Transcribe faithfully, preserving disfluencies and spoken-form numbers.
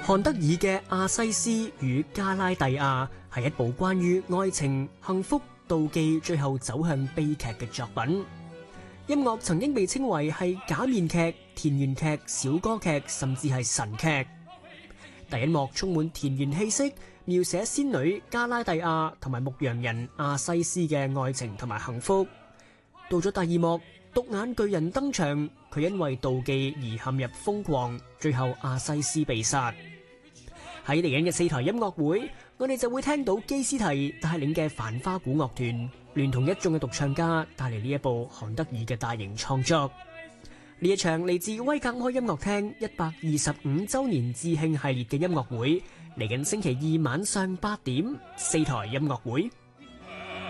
韓德爾嘅《阿西斯與加拉蒂亞》係一部關於愛情、幸福、妒忌最後走向悲劇嘅作品。音樂曾經被稱為係假面劇、田園劇、小歌劇，甚至係神劇。第一幕充滿田園氣息，描寫仙女加拉蒂亞同埋牧羊人阿西斯嘅愛情同埋幸福。到咗第二幕，獨眼巨人登場，佢因為妒忌而陷入瘋狂，最後阿西斯被殺。喺嚟緊嘅四台音樂會，我哋就會聽到基斯提帶領嘅繁花鼓樂團，聯同一眾嘅獨唱家帶嚟呢一部韓德爾嘅大型創作。呢一場嚟自威格開音樂廳一百二十五週年致慶系列嘅音樂會，嚟緊星期二晚上八點，四台音樂會。